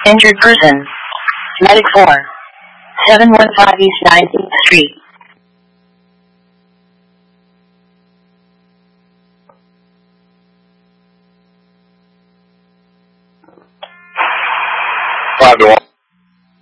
Injured person. Medic 4. 715 East 19th Street. Five to 1.